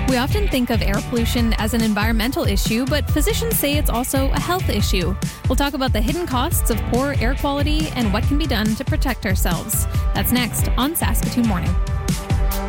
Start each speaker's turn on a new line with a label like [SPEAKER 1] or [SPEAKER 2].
[SPEAKER 1] We often think of air pollution as an environmental issue, but physicians say it's also a health issue. We'll talk about the hidden costs of poor air quality and what can be done to protect ourselves. That's next on Saskatoon Morning.